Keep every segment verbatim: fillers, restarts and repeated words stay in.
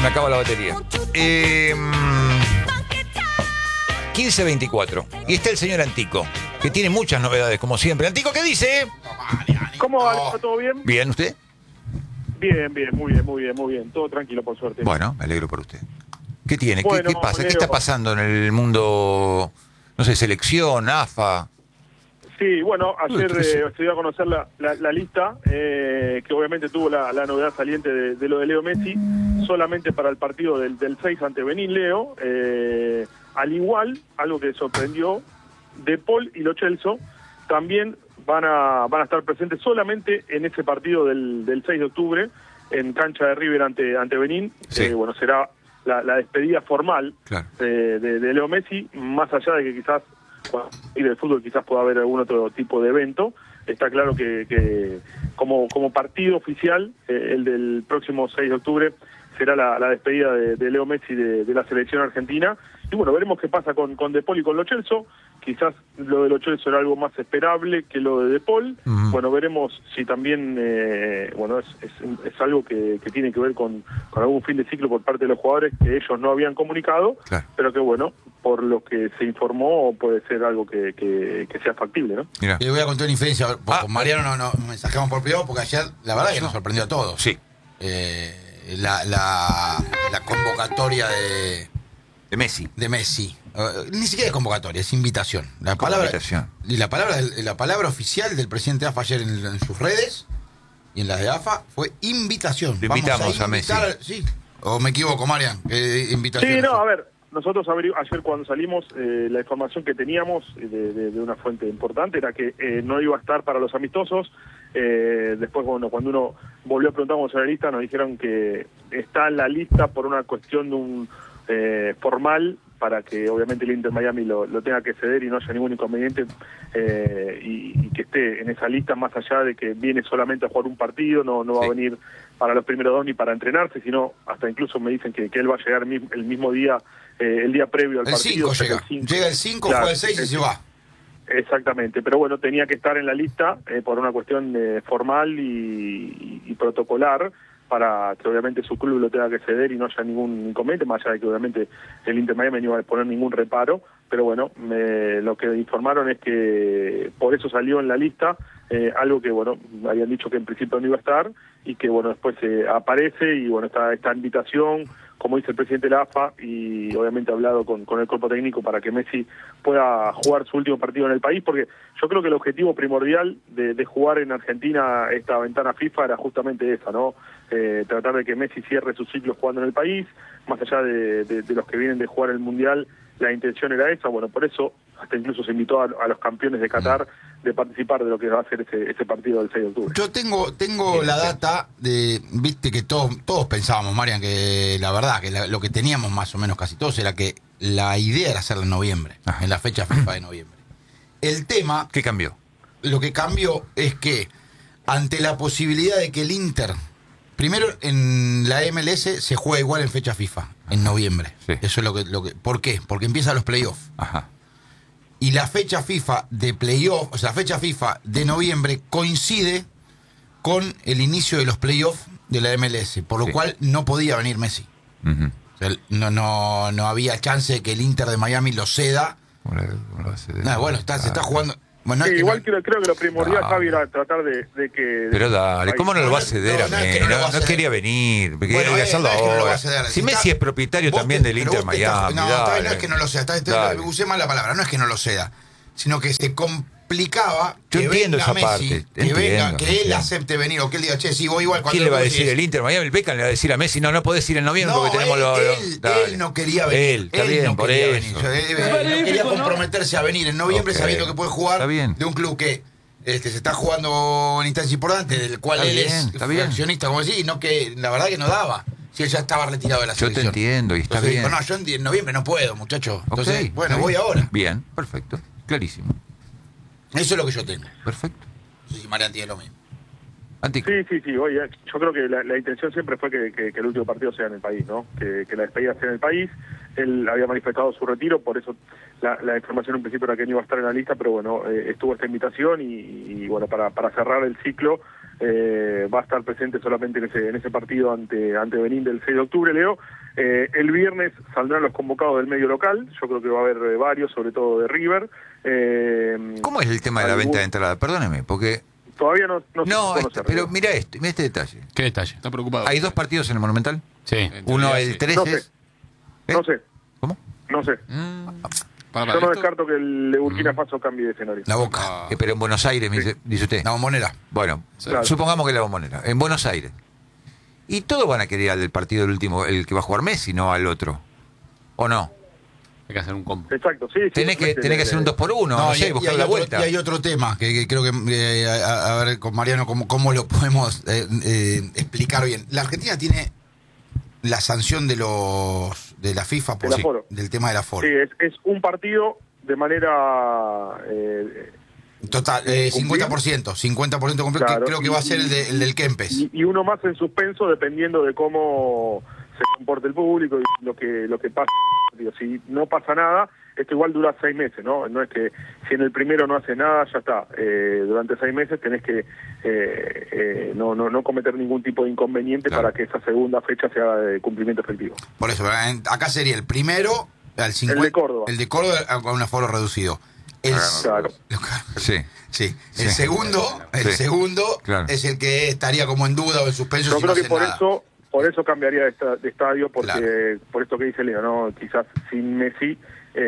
me acaba la batería. Eh, quince veinticuatro. Y está el señor Antico, que tiene muchas novedades, como siempre. Antico, ¿qué dice? ¿Cómo va? ¿Está todo bien? Bien, ¿usted? Bien, bien, muy bien, muy bien, muy bien. Todo tranquilo, por suerte. Bueno, me alegro por usted. ¿Qué tiene? ¿Qué, Bueno, qué pasa? ¿Qué Leo. está pasando en el mundo, no sé, selección, A F A? Sí, bueno, ayer Uy, eh, se dio a conocer la, la, la lista, eh, que obviamente tuvo la, la novedad saliente de, de lo de Leo Messi, solamente para el partido del, del seis ante Benín, Leo. Eh, al igual, algo que sorprendió, De Paul y Lo Celso también van a van a estar presentes solamente en ese partido del, del seis de octubre, en cancha de River ante, ante Benín. Sí. Eh, bueno, será la, la despedida formal Claro. de, de, de Leo Messi, más allá de que quizás y del fútbol quizás pueda haber algún otro tipo de evento. Está claro que, que como, como partido oficial, eh, el del próximo seis de octubre será la, la despedida de, de Leo Messi de, de la selección argentina. Y bueno, veremos qué pasa con, con De Paul y con Lo Celso. Quizás lo de Lo Celso era algo más esperable que lo de De Paul. Uh-huh. Bueno, veremos si también eh, bueno es, es, es algo que, que tiene que ver con, con algún fin de ciclo por parte de los jugadores que ellos no habían comunicado, claro. Pero que bueno, por lo que se informó puede ser algo que, que, que sea factible, ¿no? Mira. Le voy a contar una diferencia. Ah, con Mariano no, no, nos mensajamos por privado porque ayer la verdad que nos sorprendió a todos. Sí. Eh, la, la, la convocatoria de... De Messi. De Messi. Uh, ni siquiera es convocatoria, es invitación. La palabra, invitación. Y la palabra, la palabra oficial del presidente de A F A ayer en, en sus redes y en las de A F A fue invitación. Lo invitamos a, a Messi. Sí. ¿O me equivoco, Marian? Eh, invitación. Sí, no, a ver. Nosotros ayer cuando salimos, eh, la información que teníamos de, de, de una fuente importante era que eh, no iba a estar para los amistosos. Eh, después, bueno, cuando uno volvió a preguntarnos a la lista, nos dijeron que está en la lista por una cuestión de un eh, formal, para que obviamente el Inter Miami lo, lo tenga que ceder y no haya ningún inconveniente, eh, y, y que esté en esa lista, más allá de que viene solamente a jugar un partido, no, no va sí. a venir para los primeros dos ni para entrenarse, sino hasta incluso me dicen que, que él va a llegar el mismo día, eh, el día previo al el partido. cinco llega. El cinco. Llega el cinco, claro, juega el seis y se va. Exactamente, pero bueno, tenía que estar en la lista eh, por una cuestión eh, formal y, y, y protocolar, para que obviamente su club lo tenga que ceder y no haya ningún inconveniente, más allá de que obviamente el Inter Miami no iba a poner ningún reparo, pero bueno, me, lo que informaron es que por eso salió en la lista, eh, algo que bueno, habían dicho que en principio no iba a estar, y que bueno, después eh, aparece, y bueno, esta, esta invitación, como dice el presidente de la A F A, y obviamente ha hablado con, con el cuerpo técnico para que Messi pueda jugar su último partido en el país, porque yo creo que el objetivo primordial de, de jugar en Argentina esta ventana FIFA era justamente esa, ¿no? Eh, tratar de que Messi cierre su ciclo jugando en el país, más allá de, de, de los que vienen de jugar el Mundial, la intención era esa. Bueno, por eso hasta incluso se invitó a, a los campeones de Qatar de participar de lo que va a ser ese, ese partido del seis de octubre. Yo tengo tengo la data de, viste que todos todos pensábamos, Marian, que la verdad, que la, lo que teníamos más o menos casi todos era que la idea era hacerla en noviembre, Ajá. en la fecha FIFA de noviembre. El tema... ¿Qué cambió? Lo que cambió es que ante la posibilidad de que el Inter... Primero, en la M L S se juega igual en fecha FIFA, en noviembre. Sí. Eso es lo que, lo que... ¿Por qué? Porque empiezan los playoffs. Ajá. Y la fecha FIFA de playoff, o sea, la fecha FIFA de noviembre coincide con el inicio de los playoffs de la M L S, por lo sí. cual no podía venir Messi. Uh-huh. O sea, no, no, no había chance de que el Inter de Miami lo ceda. ¿Cómo lo, cómo lo cede? Nah, bueno, está, se está jugando... Bueno, sí, es que igual no... creo, creo que lo primordial, no. Javi, era tratar de, de que... Pero dale, ¿cómo no lo va a ceder a Messi? No, no, no quería venir, bueno, quería hacerlo no ahora. Es que no si Messi es propietario también te, del Inter Miami. No, está, no es que no lo ceda, está, está, usé mal la palabra, no es que no lo ceda, sino que se complicaba Yo que entiendo venga esa Messi, parte. que, entiendo, venga, que él entiendo. acepte venir, o que él diga, che, si voy igual... ¿Quién le va a decir? ¿El Inter Miami? El Beckham le va a decir a Messi, no, no podés ir en noviembre no, porque tenemos él, los... Él, él no quería venir. Él, está él bien, no por quería eso. Venir. Él, él no quería comprometerse a venir en noviembre okay. sabiendo que puede jugar de un club que... Este, se está jugando en instancia importante, del cual está él bien, es accionista, como decís, y no que la verdad que no daba. Si él ya estaba retirado de la selección. Yo te entiendo, y está Entonces, bien. Dijo, no, yo en, en noviembre no puedo, muchacho. Entonces, okay, bueno, voy ahora. Bien, perfecto, clarísimo. Eso es lo que yo tengo. Perfecto. No sé si Marian tiene lo mismo. Antico. Sí, sí, sí. Oye, yo creo que la, la intención siempre fue que, que, que el último partido sea en el país, ¿no? Que, que la despedida sea en el país. Él había manifestado su retiro, por eso la, la información en principio era que no iba a estar en la lista, pero bueno, eh, estuvo esta invitación y, y bueno, para, para cerrar el ciclo, eh, va a estar presente solamente en ese, en ese partido ante, ante Benín del seis de octubre, Leo. Eh, el viernes saldrán los convocados del medio local, yo creo que va a haber eh, varios, sobre todo de River. Eh, ¿Cómo es el tema de la algún... venta de entrada? Perdóneme, porque... Todavía no, no, No, se este, conoce, pero Leo. mira este, mira este detalle. ¿Qué detalle? Está preocupado. Hay dos partidos en el Monumental. Sí. Uno teoría, el sí. trece. No sé. ¿Eh? No sé, ¿Cómo? no sé. Mm. Para, para, Yo no esto- descarto que el de Burkina Faso cambie de escenario. La Boca. Ah. Eh, pero en Buenos Aires, me dice, dice usted. La Bombonera. Bueno, Claro. supongamos que la Bombonera. En Buenos Aires. Y todos van a querer al del partido del último, el que va a jugar Messi, no al otro. ¿O no? Hay que hacer un combo. Exacto, sí. sí, Tenés que, obviamente, tenés que le- hacer un dos por uno, no, y, sé, y buscar hay la otro, vuelta. y hay otro tema que, que creo que, eh, a, a ver, con Mariano, cómo, cómo lo podemos eh, eh, explicar bien. La Argentina tiene la sanción de los de la FIFA por Del aforo. del tema del aforo. Sí, es, es un partido de manera... Eh, Total, eh, cincuenta por ciento, cincuenta por ciento completo, Claro, que creo que va a ser el, de- el del Kempes. y, y uno más en suspenso dependiendo de cómo se comporte el público y lo que lo que pasa. Digo, si no pasa nada, esto igual dura seis meses, ¿no? No es que si en el primero no hace nada, ya está. Eh, durante seis meses tenés que eh, eh, no, no, no cometer ningún tipo de inconveniente Claro. para que esa segunda fecha sea de cumplimiento efectivo. Por eso, en- acá sería el primero, al cincuenta, de Córdoba. el de Córdoba a un aforo reducido. El, Claro. Sí. sí. Sí. El segundo, el Sí. segundo Claro. es el que estaría como en duda o en suspenso Yo si creo no que hace por nada. eso por eso cambiaría de, esta- de estadio, porque Claro. por esto que dice Leo, ¿no? Quizás sin Messi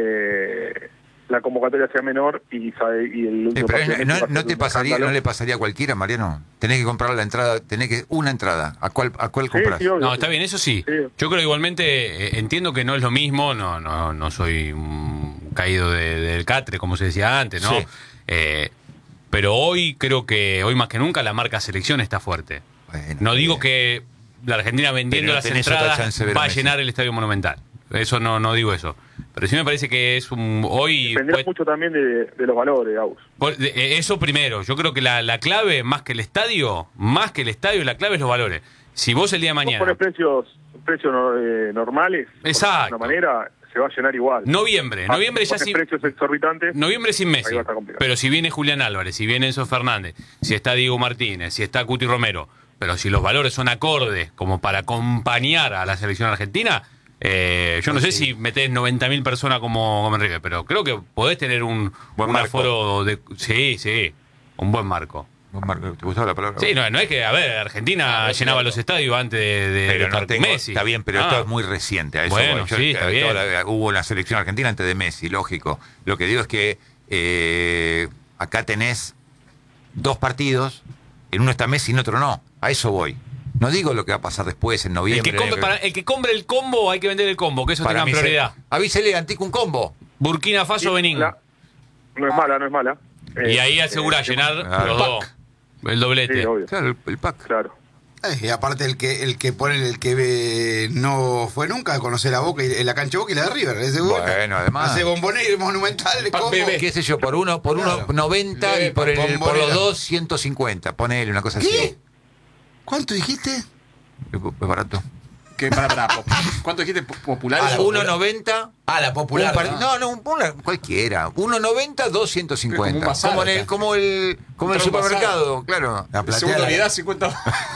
eh, la convocatoria sea menor y, sabe- y el Eh, último pero partido de no, Messi va a no ser te un pasaría, escándalo. no le pasaría a cualquiera, Mariano. Tenés que comprar la entrada, tenés que una entrada. ¿A cuál, a cuál Sí, compras? sí, obvio. No, está bien, eso sí. Sí. Yo creo que igualmente eh, entiendo que no es lo mismo, no no no soy un caído de- del catre, como se decía antes, ¿no? Sí. Eh, pero hoy creo que, hoy más que nunca, la marca selección está fuerte. Bueno, No digo eh, que la Argentina vendiendo pero no las tenés otra entradas chance de ver a va a Messi. llenar el Estadio Monumental. Eso no, no digo eso. Pero sí me parece que es un... Hoy... Dependerá puede- mucho también de, de los valores, Agus. Por- de- eh, Eso primero, yo creo que la, la clave, más que el estadio, más que el estadio, la clave es los valores. Si vos el día de Vos mañana, pones precios, precios no- eh, normales, por Exacto. de alguna manera, se va a llenar igual. noviembre, Ah, noviembre ya pones sin, precios exorbitantes. noviembre sin Messi, Ahí va a estar complicado. pero si viene Julián Álvarez, si viene Enzo Fernández, si está Diego Martínez, si está Cuti Romero, pero si los valores son acordes como para acompañar a la selección argentina, eh, yo no sé si metés noventa mil personas como, como Enrique, pero creo que podés tener un, Buen un marco. aforo de... Sí, sí, un buen marco. Vos, Marco, ¿te gustaba la palabra? Sí, no, no es que, a ver, Argentina Ah, llenaba cierto. los estadios antes de, de, de Pero estar no tengo, Messi. está bien, pero Ah. esto es muy reciente. A eso Bueno, voy. Yo- sí, está eh, bien. toda la- hubo la selección argentina antes de Messi, lógico. Lo que digo es que eh, acá tenés dos partidos, en uno está Messi y en otro no. A eso voy. No digo lo que va a pasar después, en El noviembre. que, compre, para- el que compre el combo hay que vender el combo, que eso Para tenga mí se- prioridad. Avísele, Antico, un combo. Burkina Faso, Sí, Benín. la- no es mala, no es mala. Y Eh, ahí asegura eh, llenar claro. los dos. El doblete. Sí, obvio, Claro, el, el pack. claro. Eh, y aparte el que el que pone el que eh, no fue nunca a conocer la Boca y en la cancha Boca y la de River, ese Boca. Bueno, además. Hace Bombonera y Monumental, Pa- ¿cómo? bebé. ¿Qué sé yo? Por uno, por Claro. uno noventa y Bebé, por, el, por bombonera. los dos ciento cincuenta. Ponele una cosa ¿Qué? así. ¿Cuánto dijiste? Es es barato. Que para, para, pop- ¿Cuánto dijiste? Po- Populares. Ah, la uno popular. noventa. Ah, la Un popular. par- ¿no? no, no, un- una, cualquiera. uno noventa, dos ciento cincuenta. Como un bazar Como, en el, acá. como el, como el Entra un bazar. supermercado, claro. La platea, Segunda la- unidad, cincuenta.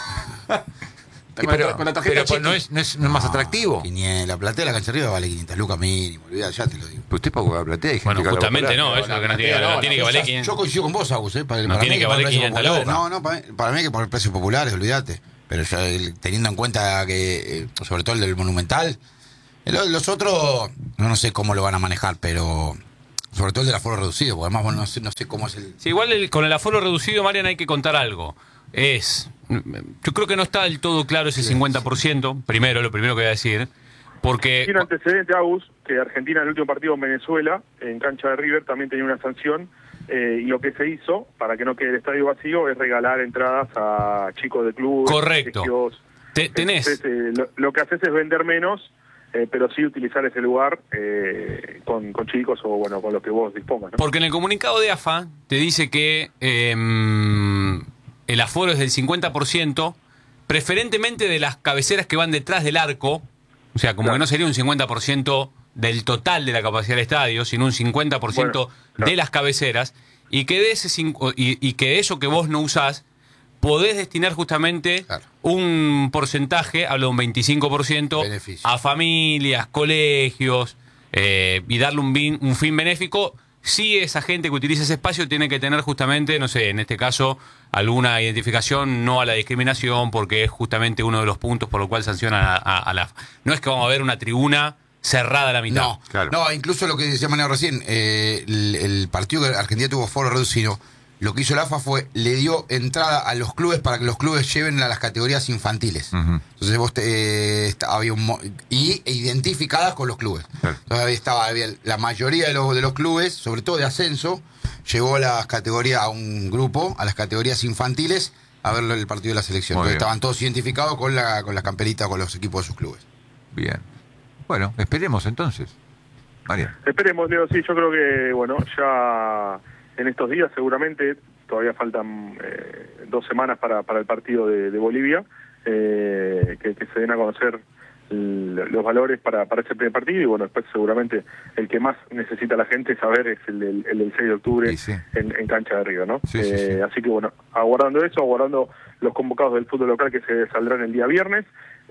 Y con, pero la, con la tarjeta pero pues Chiqui. no es, no es, no es más atractivo. quinientos, la platea de la cancha arriba vale quinientas lucas mínimo, olvidá, ya te lo digo. Pero usted paga la platea y gente Bueno, que habla justamente popular. no, eso es lo que no tiene, No, no no, tiene no, que valer Yo- quinientos. Yo coincido con vos, Agus, ¿eh? Para, No para tiene mí que por valer precios quinientas populares. lucas. No, no, para mí, para mí que por precios populares, olvídate. Pero ya, el- teniendo en cuenta que, eh, sobre todo el del Monumental, el- los otros, no, no sé cómo lo van a manejar, pero sobre todo el del aforo reducido, porque además bueno, no sé, no sé cómo es el... Sí, igual el- con el aforo reducido, Marian, hay que contar algo. Es, yo creo que no está del todo claro ese cincuenta por ciento, primero, lo primero que voy a decir, porque... Tiene antecedente, Agus, que Argentina en el último partido en Venezuela, en cancha de River, también tenía una sanción, eh, y lo que se hizo, para que no quede el estadio vacío, es regalar entradas a chicos de clubes. Correcto. colegios. Te- tenés... Entonces, eh, lo, lo que haces es vender menos, eh, pero sí utilizar ese lugar eh, con, con chicos o bueno con lo que vos dispongas, ¿no? Porque en el comunicado de A F A te dice que eh, el aforo es del cincuenta por ciento, preferentemente de las cabeceras que van detrás del arco, o sea, como Claro. que no sería un cincuenta por ciento del total de la capacidad del estadio, sino un cincuenta por ciento Bueno, claro. de las cabeceras, y que, de ese, cincu- y, y que eso que vos no usás podés destinar justamente Claro. un porcentaje, hablo de un veinticinco por ciento, Beneficio. a familias, colegios, eh, y darle un, bin- un fin benéfico. Si esa gente que utiliza ese espacio tiene que tener justamente, no sé, en este caso, alguna identificación no a la discriminación, porque es justamente uno de los puntos por lo cual sancionan a, a- a la... No es que vamos a ver una tribuna cerrada a la mitad. No, Claro. no, incluso lo que decía Maneo recién, eh, el, el partido que Argentina tuvo foro reducido, lo que hizo la A F A fue, le dio entrada a los clubes para que los clubes lleven a las categorías infantiles. Ujú. Entonces vos te, eh, está- había un mo- y e identificadas con los clubes. Claro. Entonces ahí estaba, había la mayoría de los, de los clubes, sobre todo de ascenso, llevó a las categorías, a un grupo, a las categorías infantiles, a ver el partido de la selección. Muy Entonces bien. estaban todos identificados con la, con la camperita, con los equipos de sus clubes. Bien. Bueno, esperemos entonces. María. Esperemos, Leo, sí, yo creo que, bueno, ya en estos días seguramente, todavía faltan eh, dos semanas para, para el partido de, de Bolivia, eh, que, que se den a conocer el- los valores para, para ese primer partido, y bueno, después seguramente el que más necesita la gente saber es el del, el del seis de octubre Sí, sí. En, en cancha de Río, ¿no? Sí, sí, Eh, sí. Así que bueno, aguardando eso, aguardando los convocados del fútbol local que se saldrán el día viernes.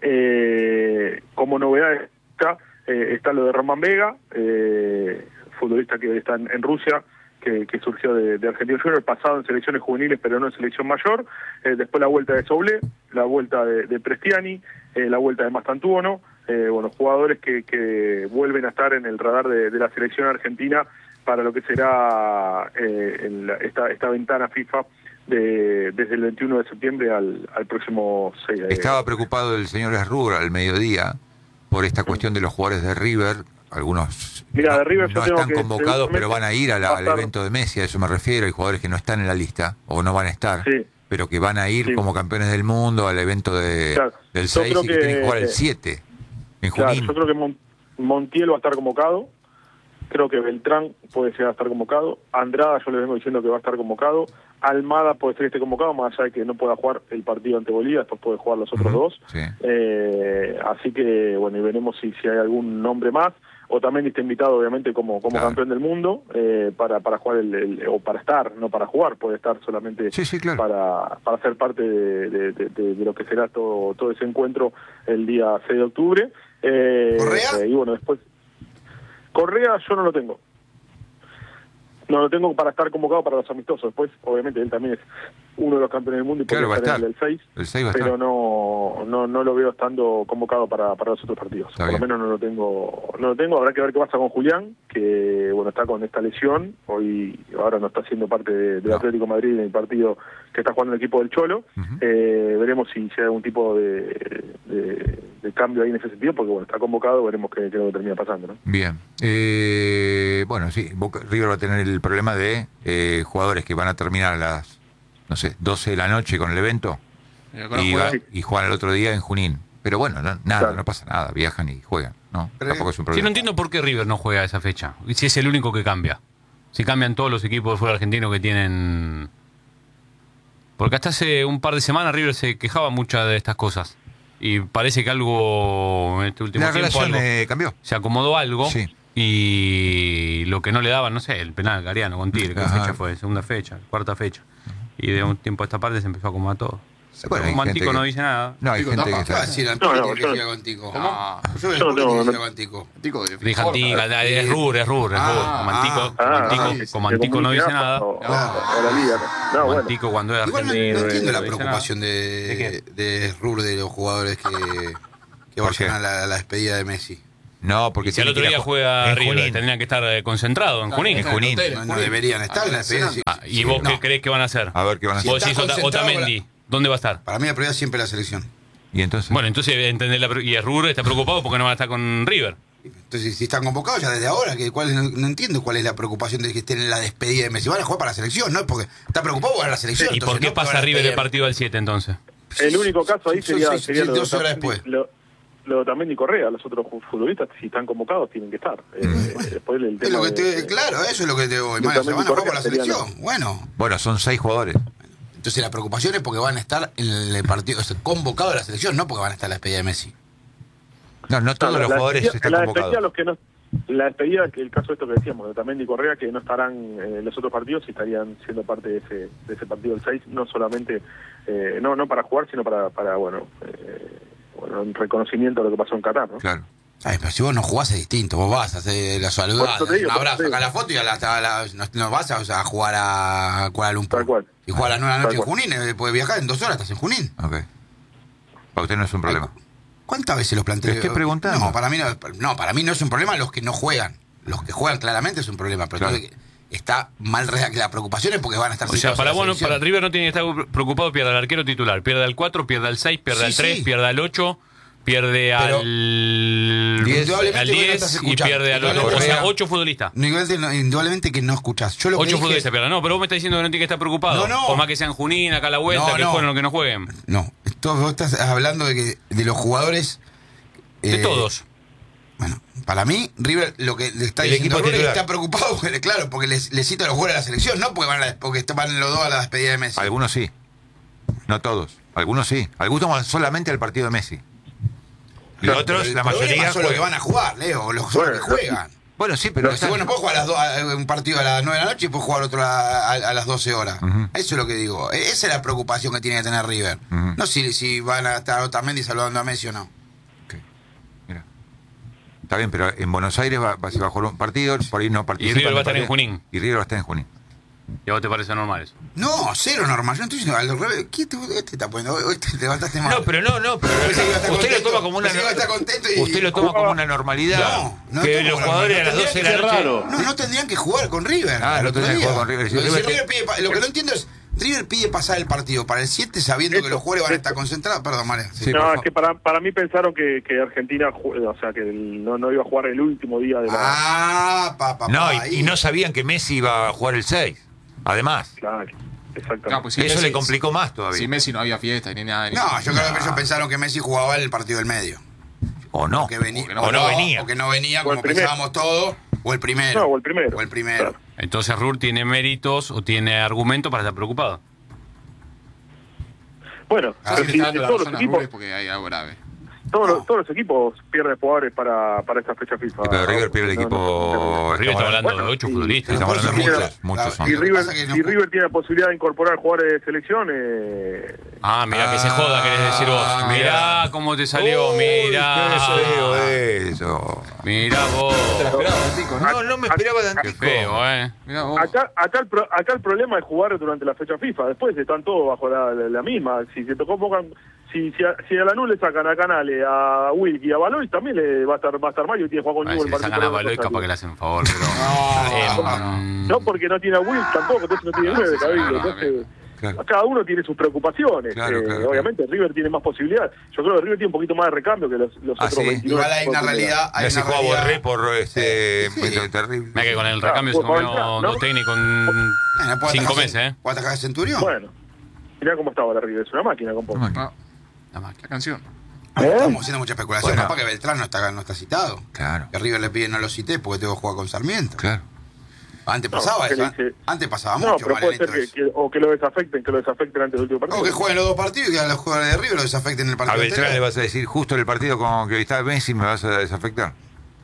Eh, como novedad está, eh, está lo de Román Vega, eh, futbolista que está en, en Rusia, que, que surgió de, de Argentino Junior, pasado en selecciones juveniles pero no en selección mayor. Eh, después la vuelta de Soblé, la vuelta de, de Prestiani, eh, la vuelta de Mastantuono, eh, bueno, jugadores que, que vuelven a estar en el radar de, de la selección argentina para lo que será eh, en la- esta, esta ventana FIFA de, desde el veintiuno de septiembre al, al próximo seis de Estaba preocupado el señor Esrubra al mediodía por esta cuestión de los jugadores de River. Algunos Mira, no, de River yo no tengo están que convocados, pero seguramente van a ir a la- va a al estar- evento de Messi, a eso me refiero. Hay jugadores que no están en la lista o no van a estar, Sí. pero que van a ir Sí. como campeones del mundo al evento de, Claro. del Yo seis creo y que, que- tienen que jugar el siete en Claro, Junín. yo creo que Mon- Montiel va a estar convocado, creo que Beltrán puede llegar a estar convocado, Andrada yo le vengo diciendo que va a estar convocado, Almada puede ser que esté convocado, más allá de que no pueda jugar el partido ante Bolivia, después puede jugar los otros Ujú, dos. sí. Eh, así que, bueno, y veremos si, si hay algún nombre más. Otamendi está invitado, obviamente, como, como Claro. campeón del mundo, eh, para, para jugar, el, el- o para estar, no para jugar, puede estar solamente Sí, sí, claro. para, para ser parte de, de- de- de- de lo que será todo, todo ese encuentro el día seis de octubre. Eh, ¿Correa? eh, y bueno, después... Correa yo no lo tengo. No lo tengo para estar convocado para los amistosos. Después, obviamente, él también es uno de los campeones del mundo y Claro, puede va a estar en el estar. del seis, El seis va a pero estar. no, no no lo veo estando convocado para, para los otros partidos. Está Por bien. lo menos no lo tengo no lo tengo. Habrá que ver qué pasa con Julián, que bueno está con esta lesión. Hoy ahora no está siendo parte de- del No. Atlético de Madrid en el partido que está jugando el equipo del Cholo. Ujú. Eh, veremos si, si hay algún tipo de, de, de cambio ahí en ese sentido, porque bueno, está convocado, veremos qué, qué es lo que termina pasando, ¿no? Bien. Eh, bueno, sí, Boca- River va a tener el problema de eh, jugadores que van a terminar a las, no sé, doce de la noche con el evento Eh, con la y, jugada- va- y juegan el otro día en Junín. Pero bueno, no, nada, Claro. no pasa nada, viajan y juegan, ¿no? Pero- Tampoco es un Sí, problema. no entiendo por qué River no juega esa fecha. Y si es el único que cambia. Si cambian todos los equipos de fútbol argentino que tienen... Porque hasta hace un par de semanas River se quejaba muchas de estas cosas. Y parece que algo en este último La tiempo relación algo- eh, cambió. se acomodó algo. Sí. Y lo que no le daban, no sé, el penal Gariano con Tigre, ¿qué Ajá. fecha fue? Segunda fecha, cuarta fecha. Y de un tiempo a esta parte se empezó a acomodar todo. Bueno, hay Como gente Antico que- no dice nada. No, hay Digo, gente que tapa. ¿Qué va a está... decir No, Antonio no, que yo- siga contigo? ¿Cómo? Ah, yo Yo me no acuerdo tengo- que no- siga contigo. Tico de Dije Antico, es Rur, es Rur, es Rur. Ah, Como Antico, ah, como Ah, Antico, sí, como se Antico no dice comunica nada. o- Ah. o la liga, ¿no? No, Como bueno. Antico cuando era Igual no, argentino. no entiendo la no dice preocupación ¿De de, qué? de Rur de los jugadores que, que ¿Por qué? vayan a la, a la despedida de Messi. No, porque nada. Si al tienen otro que ir día a ju- juega en River, Junín. tendrían que estar eh, concentrados en Junín. En Junín. No, no deberían estar en la despedida. sí. Ah, ¿Y Sí, vos no. qué crees que van a hacer? A ver qué van a Si hacer. Vos está decís Ota- concentrado Otamendi, ¿dónde va a estar? Para mí la prioridad es siempre la selección. Y entonces... Bueno, entonces entender la pre- y Rur está preocupado porque no va a estar con River. Entonces, si están convocados ya desde ahora, que cuál es- no, no entiendo cuál es la preocupación de que estén en la despedida de Messi. Van a jugar para la selección, ¿no? Porque está preocupado por la selección. ¿Y entonces, por qué no para pasa la River el despedida. partido al siete entonces? El único caso ahí Son sería, seis- sería lo de doce horas Otamendi- después. Lo, lo de Otamendi y Correa, los otros ju- futbolistas, si están convocados, tienen que estar. Eh, después el Es tema lo que de- te, claro, eso es lo que te voy. de Mano, se Otamendi van a jugar por Correa la serían selección. Bueno, Bueno, son seis jugadores. entonces la preocupación es porque van a estar en el partido, o sea, convocados a la selección, no porque van a estar en la despedida de Messi. No, no todos No, los la jugadores despedida- están la convocados. despedida, los que no la despedida, que el caso de esto que decíamos, de Otamendi y Correa, que no estarán en eh, los otros partidos y estarían siendo parte de ese de ese partido del seis, no solamente, eh, no no para jugar, sino para, para bueno, eh, bueno, un reconocimiento de lo que pasó en Qatar, ¿no? Claro. Ay, pero si vos no jugás es distinto, vos vas a hacer la saludada, Por eso te digo, un abrazo, por eso te acá la digo. foto y a la, a la- no, no vas a, o sea, a jugar a Kuala Lumpur. Tal cual. Y jugar a las nueve de la Tal noche en cual. Junín, eh, puedes viajar en dos horas, estás en Junín. Ok. Para usted no es un problema. ¿Cuántas veces los planteé? Te estoy preguntando. No, para mí no, no, para mí no es un problema los que no juegan. Los que juegan claramente es un problema, pero Claro. entonces está mal redactada. La preocupación es porque van a estar O sea, citados para a la vos, no- selección. para River no tiene que estar preocupado, pierde al arquero titular, pierde al cuatro, pierde al seis, pierde Sí, al tres, sí. pierde al ocho, pierde Pero- al diez, indudablemente al vos no diez estás y escuchando. pierde al otro. O Indudablemente- sea, ocho futbolistas. No, indudablemente, no, indudablemente que no escuchás. Yo lo que Ocho dije futbolistas es- pierden. No, pero vos me estás diciendo que no tiene que estar preocupado. No, no. Por más que sean Junín, acá a la vuelta, No, que no. jueguen o que no jueguen. No, esto, vos estás hablando de que de los jugadores. De eh, todos. Bueno, para mí, River lo que le está El diciendo equipo River es que titular. está preocupado, porque, claro, porque les, les cita a los jugadores de la selección, no porque van, a la- porque van los dos a la despedida de Messi. Algunos sí. No todos. Algunos sí. Algunos van solamente al partido de Messi. Y Claro, otros, pero el la problema mayoría. son los que juegan. van a jugar, Leo, los son los que Bueno, juegan. Bueno, sí, pero. Pero si están- vos no podés jugar a las do- a- un partido a las nueve de la noche y puedes jugar otro a, a- a las doce horas. Ujú. Eso es lo que digo. E- Esa es la preocupación que tiene que tener River. Ujú. No si, si van a estar Otamendi saludando a Messi o no. Ok. Mira. Está bien, pero en Buenos Aires va, va- se va a jugar un partido, por ahí no participa. River va a estar en Junín. Y River va a estar en Junín. ¿Y a vos te parece normal eso? No, cero normal. Yo no estoy diciendo al revés. ¿Qué te, este está poniendo? Hoy te levantaste mal. No, pero no, no, pero Pensé que iba a estar usted lo contento. toma como una Pensé que iba a estar contento y- usted lo toma como una normalidad. No, no que tomo los la jugadores a normalidad. las doce de la Qué noche. raro. No, no tendrían que jugar con River. Ah, al no otro tendrían que día. jugar con River. Si Lo, si River- River pide pa- lo que no entiendo es, River pide pasar el partido para el siete sabiendo que Esto, los jugadores van a estar esto. concentrados. Perdón, María. Sí. Sí, por no, favor. es que para, para mí pensaron que, que Argentina, ju- o sea, que el- no, no iba a jugar el último día de la... Ah, papá. No, y, y no sabían que Messi iba a jugar el seis. Además, Claro, exactamente. Claro, pues si eso Messi- le complicó más todavía. Si Messi no había fiesta ni nada. ni- No, yo creo que ellos pensaron que Messi jugaba el partido del medio. O no. O que venía, o que no- o no venía. O que no venía O como el primero. pensábamos todos. O el primero. No, o el primero. O el primero. Claro. Entonces Rur tiene méritos o tiene argumentos para estar preocupado. Bueno, Ah, Si pero le si- está dando la todos, razón los a equipos, Rubén porque hay algo grave. todos, No. los, todos los equipos pierden jugadores para, para esta fecha FIFA. Sí, pero River pierde el No, equipo. no, no, River está hablando Bueno, de ocho y- futbolistas. Estamos hablando de Pero- muchos, muchos son. Si Lo que River, pasa es que no- si River tiene la posibilidad de incorporar jugadores de selección, eh, Ah, mirá que se joda, querés decir vos. Ah, Mirá cómo te salió, mirá. Qué feo eso. Mirá vos. Te la esperaba, Tico, ¿no? No, no me esperaba de Qué Antico. feo, eh. Mirá vos. acá, acá, el pro- acá el problema es jugar durante la fecha FIFA. Después están todos bajo la, la- la misma. Si se tocó pongan, si, si, a, si a la N U le sacan a Canales, a Wilk y a Baloy, también le va a estar, va a estar mal y tiene que jugar con Ay, Newell si le sacan a particular. Baloy, capaz que le hacen favor, pero. No, Em, No, porque no tiene a Wilk tampoco, entonces no tiene Ah, nueve, sí, Cabildo. sí, Entonces, Claro. cada uno tiene sus preocupaciones. Claro, eh, claro, obviamente River tiene más posibilidades. Yo creo que River tiene un poquito más de recambio que los, los Ah, otros sí. veintinueve. Igual hay una realidad. Hay Ya se una juega realidad. Borré por este. Sí, sí. Terrible. Mira que con el Claro, recambio se por favor, comió ¿no? dos técnicos en Eh, no puede cinco atajar- meses, ¿eh? ¿Puede atacar a Centurión? Bueno, mirá cómo está ahora River, es una máquina, compadre. Ah, La máquina. la canción. Ah, Estamos haciendo mucha especulación. Bueno. Capaz que Beltrán no está, no está citado. Claro, Que River le pide no lo cité porque tengo que jugar con Sarmiento. claro. Antes No, pasaba ¿qué eso. le dice? Antes pasaba No, mucho. pero puede ser Marianito, que, eso. que- o que lo desafecten, que lo desafecten antes del último partido. O que jueguen los dos partidos y que a los jugadores de River los desafecten en el partido A Beltrán le anterior. vas a decir, justo en el partido con que está Messi, me vas a desafectar.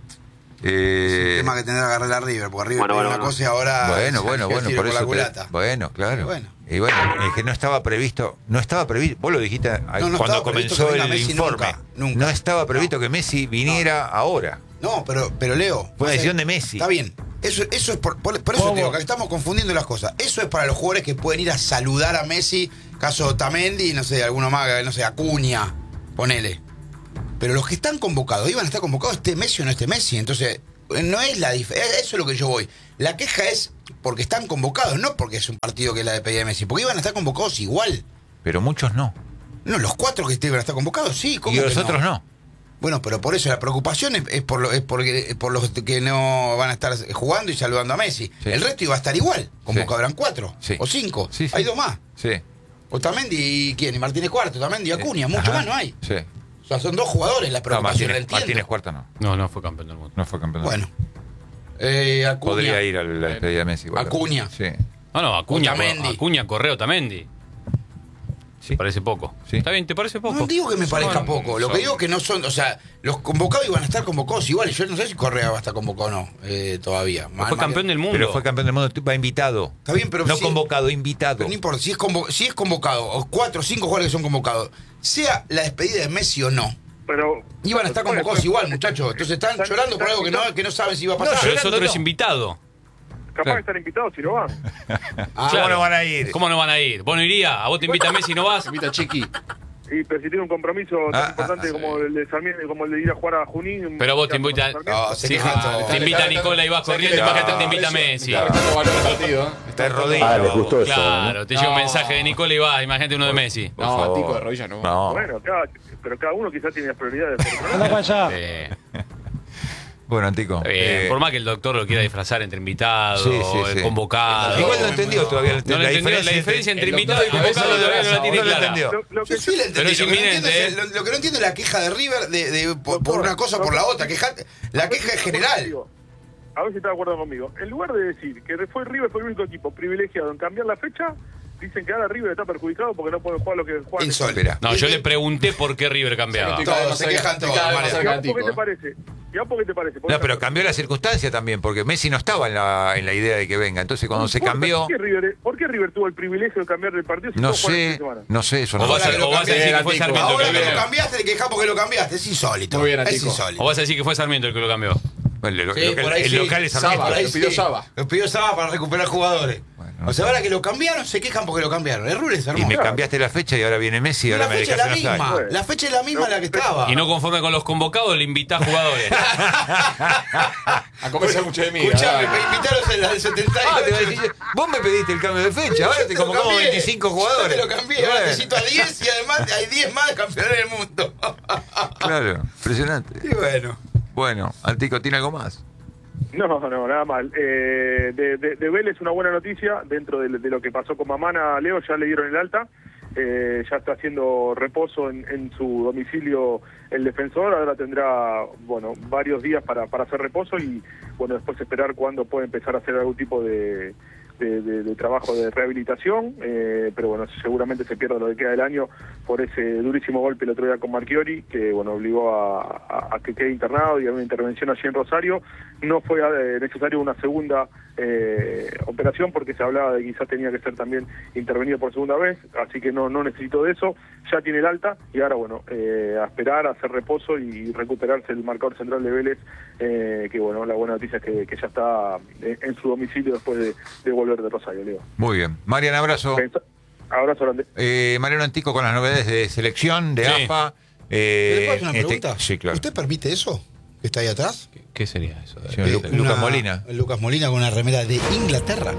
Eh, El tema que tendrá que agarrar a River, porque River Bueno, tiene bueno, una bueno. cosa y ahora. bueno, se bueno, hace bueno, tiro por con eso. la pero- culata. bueno, claro. Y bueno. Y bueno, es que no estaba previsto, no estaba previsto, vos lo dijiste No, no cuando estaba previsto comenzó que venga el Messi informe. nunca, nunca. No estaba previsto que Messi viniera ahora. No, pero, pero Leo. Fue o sea, decisión de Messi. Está bien. Eso, eso es por, por, por eso ¿Cómo? te digo que estamos confundiendo las cosas. Eso es para los jugadores que pueden ir a saludar a Messi, caso Otamendi, no sé, alguno más, no sé, Acuña, ponele. Pero los que están convocados, iban a estar convocados este Messi o no este Messi. Entonces, no es la diferencia. Eso es lo que yo voy. La queja es porque están convocados, no porque es un partido que es la despedida de Messi. Porque iban a estar convocados igual. Pero muchos no. No, los cuatro que iban a estar convocados, sí. ¿cómo Y que los otros no. Bueno, pero por eso la preocupación es, es por, lo, es porque, por los que no van a estar jugando y saludando a Messi. Sí. El resto iba a estar igual. Convocados Sí. eran cuatro Sí. o cinco. Sí, sí. Hay dos más. Sí. Otamendi y quién, y Martínez Cuarto, Otamendi y Acuña, mucho Ajá. más no hay. Sí. O sea, son dos jugadores la No, preocupación Martínez, del tiempo. Martínez Cuarta no. No, no fue campeón del mundo. No fue campeón. del Bueno. Eh, Acuña. Podría ir a la despedida de Messi. igual. Acuña. Sí. No, no, Acuña, Otamendi. Acuña, Correa, Otamendi. Sí. Parece poco. Sí. ¿Está bien? ¿Te parece poco? No digo que me parezca Son- poco, lo que son- digo que no son, o sea, los convocados iban a estar convocados igual, yo no sé si Correa va a estar convocado o no, eh, todavía. Más- Fue más campeón que- del mundo. Pero fue campeón del mundo, va invitado. Está bien, pero no si- convocado, invitado. Pero no importa, si es, convo- si es convocado, o cuatro o cinco jugadores que son convocados, sea la despedida de Messi o no, Pero iban a estar Bueno, convocados pero- igual, muchachos. Entonces están Están- llorando por están algo que no, que no saben si va a No, pasar. Pero es llorando otro no. es invitado. capaz Claro. de estar invitados si no van. Ah, ¿Cómo no van a ir? ¿Cómo no van a ir? ¿Vos no irías? ¿A vos te invita Messi y no vas? Invita a Chiqui. Y, pero si tiene un compromiso tan Ah, importante ah, como sí. el de Sarmiento, como el de ir a jugar a Junín. Pero vos te invitan. No, se Sí, quejan te todos. invita Nicola y vas corriendo, que- imagínate no, te invita Precio- Messi. Está restando valor al partido, ¿eh? Está de rodillas. Ah, les vos. gustó eso. Claro, te llega un No. mensaje de Nicola y vas, imagínate uno de Messi. Por No, favor. Tico de rodilla no. No. Bueno, cada, pero cada uno quizás tiene las prioridades. Pero Eh, Bueno, Antico. está bien, eh, por más que el doctor lo quiera disfrazar entre invitado, Sí, sí, eh, sí. convocado. Igual no entendió todavía la, No lo la entendió, diferencia, la diferencia entre el invitado y doctor a veces convocado lo todavía no la tiene no lo clara. entendió. lo, lo que Yo sí la entendí. Pero es lo, que no inminente, entiendo es, ¿eh? lo, lo que no entiendo es la queja de River de, de- por, por una cosa o por la otra. Queja, la queja es general. A ver si está de acuerdo conmigo. En lugar de decir que fue River fue el único equipo privilegiado en cambiar la fecha, dicen que ahora River está perjudicado porque no pueden jugar lo que juegan. Insólito. Espera. No, yo le pregunté por qué River cambiaba. Estoy Todos, cada vez más se cerca- quejan estoy todos, cada vez más Mario. cerca ¿Y a de vos por qué Tico, te ¿eh? parece? ¿Y a vos por qué te parece? No, pero cambió la circunstancia también, porque Messi no estaba en la, en la idea de que venga. Entonces, cuando se ¿Por qué cambió, River, ¿Por qué River tuvo el privilegio de cambiar el partido si no todos juegan el fin sé, de semana? no sé, eso O no vas, lo a, sé. o vas a decir que fue Tico. Sarmiento el Ahora que que lo lo cambió. cambiaste, te quejas porque lo cambiaste. Es insólito. Muy bien, es Antico. insólito. O vas a decir que fue Sarmiento el que lo cambió. Bueno, el, Sí, local- por ahí el sí. local es Saba, Sarmiento. Por ahí lo pidió sí. Saba. Lo pidió Saba para recuperar jugadores. Bueno, O sea, ahora que lo cambiaron, se quejan porque lo cambiaron. El Rules es Y hermoso. me cambiaste la fecha y ahora viene Messi y Y ahora la me fecha es dejas la en offside. misma. offside. La fecha es la misma la que estaba. Y no conforme con los convocados, le invitás jugadores. A comerse mucho de mí. Escuchame, ah. me invitaron en la del setenta y ocho. Ah, te voy a decir, vos me pediste el cambio de fecha, ahora Yo te lo convocamos cambié. veinticinco Yo jugadores. te lo cambié, ahora Bueno, necesito a diez y además hay diez más campeones del mundo. Claro, impresionante. Y bueno. Bueno, Antico, ¿tiene algo más? No, no, nada mal. Eh, de, de, de Vélez una buena noticia dentro de, de lo que pasó con Mamana. Leo ya le dieron el alta, eh, ya está haciendo reposo en, en su domicilio el defensor, ahora tendrá, bueno, varios días para, para hacer reposo y, bueno, después esperar cuándo puede empezar a hacer algún tipo de, de, de, de trabajo de rehabilitación, eh, pero bueno, seguramente se pierde lo que queda del año por ese durísimo golpe el otro día con Marchiori, que bueno, obligó a, a, a que quede internado y a una intervención allí en Rosario. No fue eh, necesario una segunda eh, operación porque se hablaba de que quizás tenía que ser también intervenido por segunda vez, así que no, no necesito de eso, ya tiene el alta y ahora bueno, eh, a esperar, a hacer reposo y recuperarse el marcador central de Vélez, eh, que bueno, la buena noticia es que, que ya está en, en su domicilio después de, de volver de Rosario, Leo. Muy bien. Marian, abrazo. Pensa- Abrazo grande. Eh, Mariano Antico con las novedades de selección, de Sí. A F A. ¿Le Eh, puedo hacer una este- pregunta? Sí, claro. ¿Usted permite eso? ¿Que está ahí atrás? ¿Qué sería eso? Señor Lu- Eh, Lucas una- Molina. Lucas Molina con una remera de Inglaterra.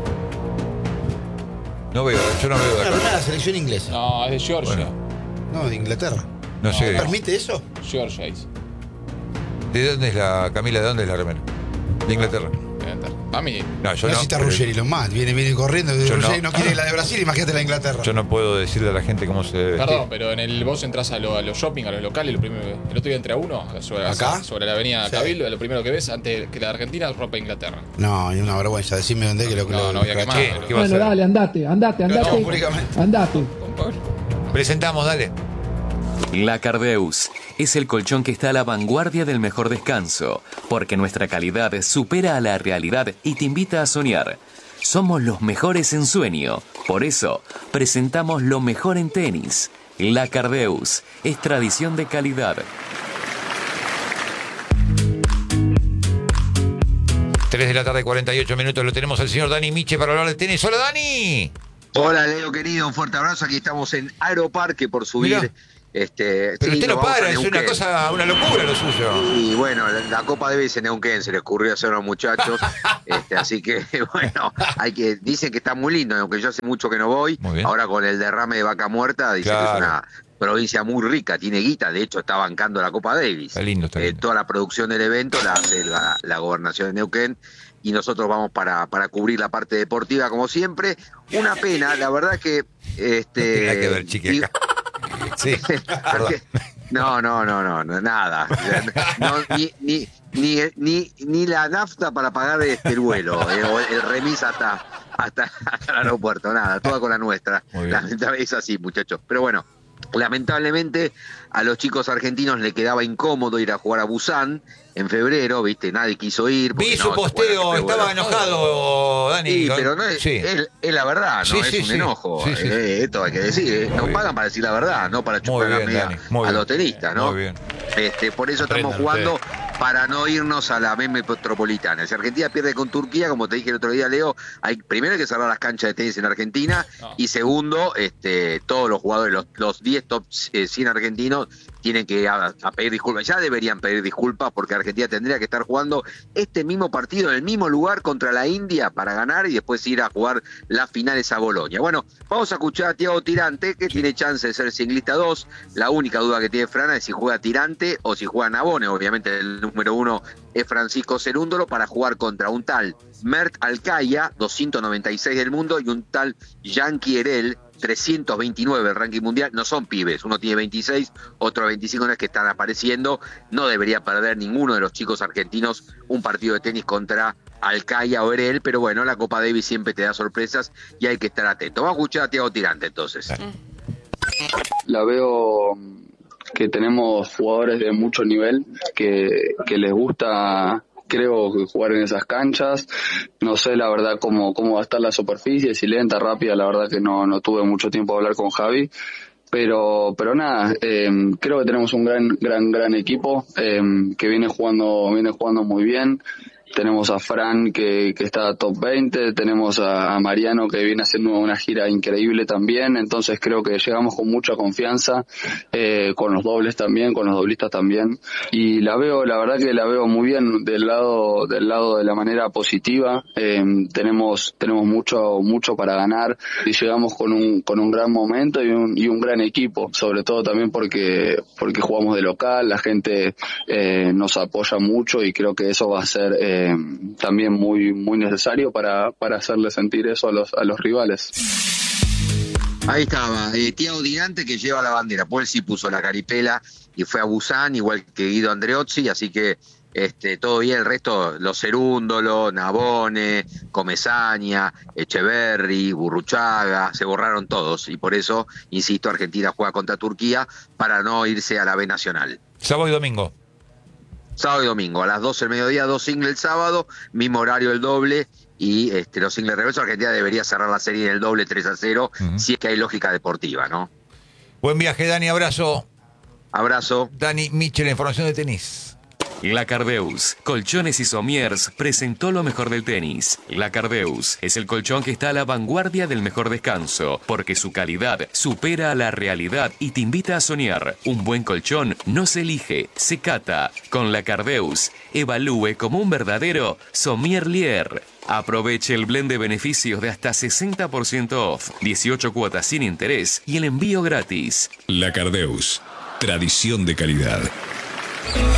No veo, yo no veo de Una acá. remera de la selección inglesa. No, es de Georgia. Bueno. No, de Inglaterra. No sé. ¿Permite eso? Georgia es. ¿De dónde es la Camila? ¿De dónde es la remera? De Inglaterra. A mí. No, yo No no. necesita pero Ruggeri lo más. Viene, viene corriendo. Yo Ruggeri no. no. quiere la de Brasil, imagínate la de Inglaterra. Yo no puedo decirle a la gente cómo se debe vestir. Perdón, pero en el vos entras a, lo- a los shopping, a los locales, lo primero, el otro día entré a uno, sobre, ¿Acá? sobre la avenida Sí. Cabildo, lo primero que ves antes que la de Argentina es ropa de Inglaterra. No, ni una vergüenza. Decime dónde que lo que No, lo- no voy a quemar. ¿Qué? ¿Qué va a Bueno, hacer? dale, andate, andate, No, andate. públicamente. Andate. Con Pablo. Presentamos, dale. La Cardeus es el colchón que está a la vanguardia del mejor descanso, porque nuestra calidad supera a la realidad y te invita a soñar. Somos los mejores en sueño, por eso presentamos lo mejor en tenis. La Cardeus es tradición de calidad. tres de la tarde, cuarenta y ocho minutos. Lo tenemos al señor Dani Miche para hablar de tenis. ¡Hola, Dani! Hola Leo querido, un fuerte abrazo. Aquí estamos en Aeroparque por subir. Mirá. Este, Pero sí, usted nos no vamos para, a es una Neuquén. cosa, una locura lo suyo. Y bueno, la, la Copa Davis en Neuquén se le ocurrió hacer a los muchachos, este, así que bueno, hay que dicen que está muy lindo, aunque yo hace mucho que no voy. Muy bien. Ahora con el derrame de Vaca Muerta dicen Claro. que es una provincia muy rica, tiene guita, de hecho está bancando la Copa Davis. Está lindo, está Eh, lindo. toda la producción del evento la hace la, la gobernación de Neuquén y nosotros vamos para, para cubrir la parte deportiva como siempre. Una pena, la verdad que este Nada que ver, chique, y- acá. Sí, perdón. no, no, no, no, no, nada. No, ni, ni, ni, ni, ni la nafta para pagar este, el vuelo. eh, o el remis hasta, hasta, hasta el aeropuerto, nada, toda con la nuestra. Lamentablemente es así, muchachos. Pero bueno, lamentablemente a los chicos argentinos le quedaba incómodo ir a jugar a Busan en febrero, viste, nadie quiso ir. Vi no, su posteo, estaba enojado, Dani. Sí, pero no es, sí. es, es la verdad, no sí, es sí, un sí. enojo. Sí, sí. Eh, esto hay que decir, eh. nos pagan para decir la verdad, no para chupar la media a los tenistas, ¿no? Muy bien. Este, por eso estamos Prendan, jugando usted. Para no irnos a la meme metropolitana. Si Argentina pierde con Turquía, como te dije el otro día, Leo, hay primero hay que cerrar las canchas de tenis en Argentina no. y segundo, este, todos los jugadores, los, los diez top cien argentinos tienen que a, a pedir disculpas. Ya deberían pedir disculpas porque Argentina tendría que estar jugando este mismo partido en el mismo lugar contra la India para ganar y después ir a jugar las finales a Bolonia. Bueno, vamos a escuchar a Thiago Tirante, que sí. tiene chance de ser singlista dos. La única duda que tiene Frana es si juega Tirante o si juega Nabone. Obviamente el número uno es Francisco Cerúndolo para jugar contra un tal Mert Alcaya, doscientos noventa y seis del mundo, y un tal Yankee Erel, trescientos veintinueve el ranking mundial. No son pibes, uno tiene veintiséis, otro veinticinco, no es que están apareciendo. No debería perder ninguno de los chicos argentinos un partido de tenis contra Alcaya o Erel, pero bueno, la Copa Davis siempre te da sorpresas y hay que estar atento. Vamos a escuchar a Thiago Tirante entonces. La veo que tenemos jugadores de mucho nivel, que, que les gusta, creo, jugar en esas canchas. No sé la verdad cómo, cómo va a estar la superficie, si lenta, rápida, la verdad que no, no tuve mucho tiempo de hablar con Javi. Pero, pero nada, eh, creo que tenemos un gran, gran, gran equipo, eh, que viene jugando, viene jugando muy bien. Tenemos a Fran que, que está top veinte, tenemos a, a Mariano que viene haciendo una gira increíble también, entonces creo que llegamos con mucha confianza, eh, con los dobles también, con los doblistas también, y la veo, la verdad que la veo muy bien del lado, del lado de la manera positiva. Eh, tenemos, tenemos mucho, mucho para ganar y llegamos con un, con un gran momento y un, y un gran equipo, sobre todo también porque, porque jugamos de local, la gente, eh, nos apoya mucho y creo que eso va a ser, eh, Eh, también muy muy necesario para, para hacerle sentir eso a los a los rivales. Ahí estaba, eh, Thiago Tirante, que lleva la bandera, pues él sí puso la caripela y fue a Busan, igual que Guido Andreozzi, así que este todo bien. El resto, los Cerúndolo, Nabone, Comesaña, Echeverri, Burruchaga, se borraron todos y por eso, insisto, Argentina juega contra Turquía para no irse a la B Nacional. Sábado y domingo. Sábado y domingo, a las doce del mediodía, dos singles el sábado, mismo horario el doble, y este, los singles reversos. Argentina debería cerrar la serie en el doble tres a cero, uh-huh. si es que hay lógica deportiva, ¿no? Buen viaje, Dani, abrazo. Abrazo. Dani Mitchell, información de tenis. La Cardeus, Colchones y Somiers, presentó lo mejor del tenis. La Cardeus es el colchón que está a la vanguardia del mejor descanso, porque su calidad supera a la realidad y te invita a soñar. Un buen colchón no se elige, se cata. Con La Cardeus, evalúe como un verdadero sommelier. Aproveche el blend de beneficios de hasta sesenta por ciento off, dieciocho cuotas sin interés y el envío gratis. La Cardeus, tradición de calidad.